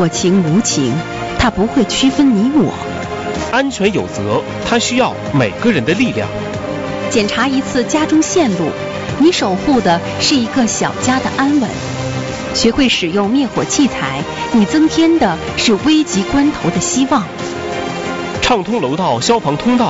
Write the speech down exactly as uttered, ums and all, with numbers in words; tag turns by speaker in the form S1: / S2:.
S1: 若情无情，它不会区分你我。
S2: 安全有责，它需要每个人的力量。
S1: 检查一次家中线路，你守护的是一个小家的安稳。学会使用灭火器材，你增添的是危急关头的希望。
S2: 畅通楼道消防通道，